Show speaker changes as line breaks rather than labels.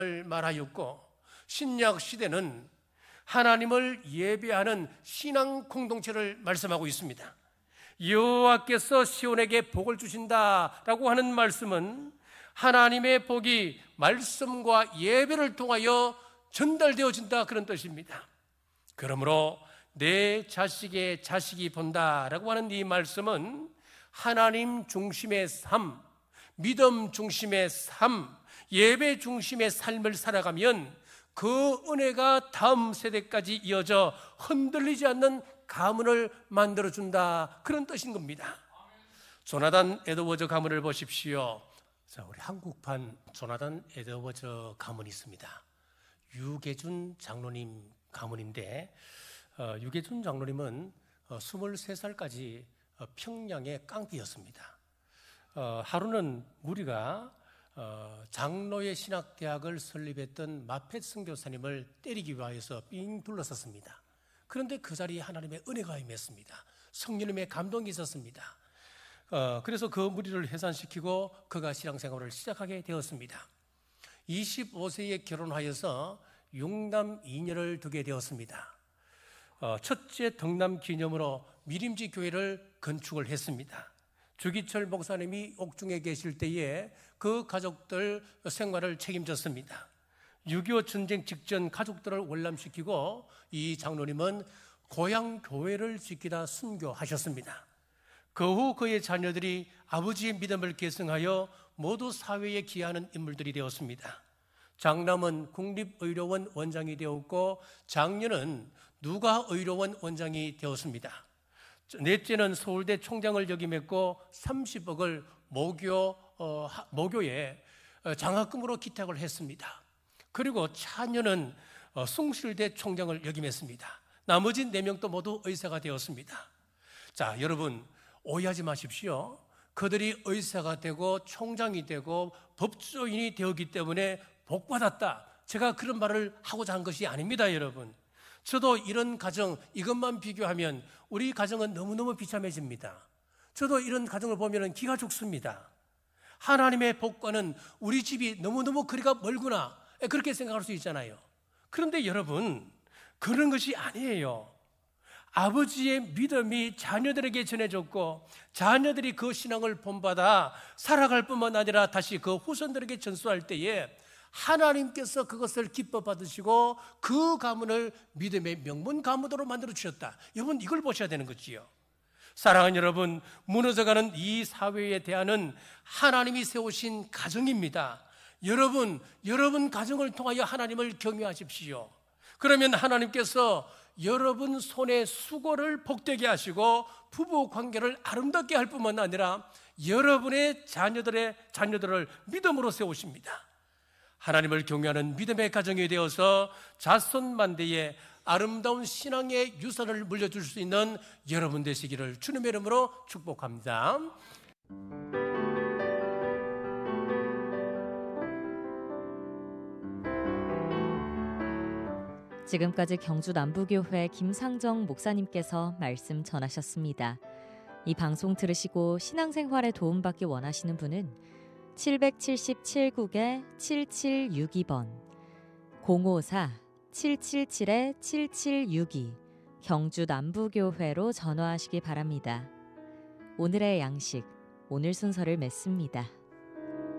말하였고, 신약 시대는 하나님을 예배하는 신앙 공동체를 말씀하고 있습니다. 여호와께서 시온에게 복을 주신다라고 하는 말씀은 하나님의 복이 말씀과 예배를 통하여 전달되어진다, 그런 뜻입니다. 그러므로 내 자식의 자식이 본다라고 하는 이 말씀은 하나님 중심의 삶, 믿음 중심의 삶, 예배 중심의 삶을 살아가면 그 은혜가 다음 세대까지 이어져 흔들리지 않는 가문을 만들어준다, 그런 뜻인 겁니다. 조나단 에드워즈 가문을 보십시오. 자, 우리 한국판 조나단 에드워즈 가문이 있습니다. 유계준 장로님 가문인데, 유계준 장로님은 23살까지 평양의 깡패였습니다. 하루는 무리가 장로의 신학대학을 설립했던 마펫 선교사님을 때리기 위하여서 삥 둘러섰습니다. 그런데 그 자리에 하나님의 은혜가 임했습니다. 성령님의 감동이 있었습니다. 그래서 그 무리를 해산시키고 그가 신앙생활을 시작하게 되었습니다. 25세에 결혼하여서 6남 2녀를 두게 되었습니다. 첫째 덕남 기념으로 미림지 교회를 건축을 했습니다. 주기철 목사님이 옥중에 계실 때에 그 가족들 생활을 책임졌습니다. 6.25 전쟁 직전 가족들을 월남시키고 이 장로님은 고향 교회를 지키다 순교하셨습니다. 그 후 그의 자녀들이 아버지의 믿음을 계승하여 모두 사회에 기여하는 인물들이 되었습니다. 장남은 국립의료원 원장이 되었고, 장녀는 누가의료원 원장이 되었습니다. 넷째는 서울대 총장을 역임했고 30억을 모교에 장학금으로 기탁을 했습니다. 그리고 차녀는 숭실대 총장을 역임했습니다. 나머지 4명도 모두 의사가 되었습니다. 자, 여러분 오해하지 마십시오. 그들이 의사가 되고 총장이 되고 법조인이 되었기 때문에 복받았다, 제가 그런 말을 하고자 한 것이 아닙니다. 여러분, 저도 이런 가정, 이것만 비교하면 우리 가정은 너무너무 비참해집니다. 저도 이런 가정을 보면 기가 죽습니다. 하나님의 복과는 우리 집이 너무너무 거리가 멀구나, 그렇게 생각할 수 있잖아요. 그런데 여러분, 그런 것이 아니에요. 아버지의 믿음이 자녀들에게 전해졌고 자녀들이 그 신앙을 본받아 살아갈 뿐만 아니라 다시 그 후손들에게 전수할 때에 하나님께서 그것을 기뻐 받으시고 그 가문을 믿음의 명문 가문으로 만들어 주셨다. 여러분, 이걸 보셔야 되는 거지요. 사랑하는 여러분, 무너져가는 이 사회에 대한 하나님이 세우신 가정입니다. 여러분 가정을 통하여 하나님을 경외하십시오. 그러면 하나님께서 여러분 손의 수고를 복되게 하시고 부부 관계를 아름답게 할 뿐만 아니라 여러분의 자녀들을 믿음으로 세우십니다. 하나님을 경외하는 믿음의 가정이 되어서 자손만대에 아름다운 신앙의 유산을 물려줄 수 있는 여러분 되시기를 주님의 이름으로 축복합니다.
지금까지 경주 남부교회 김상정 목사님께서 말씀 전하셨습니다. 이 방송 들으시고 신앙생활에 도움받기 원하시는 분은 777국에7762번 054-777-7762 경주 남부교회로 전화하시기 바랍니다. 오늘의 양식, 오늘 순서를 맺습니다.